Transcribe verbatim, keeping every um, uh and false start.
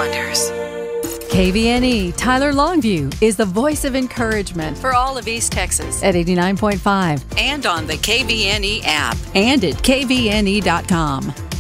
wonders. K V N E Tyler Longview is the voice of encouragement for all of East Texas at eighty-nine point five And on the K V N E app. and at K V N E dot com.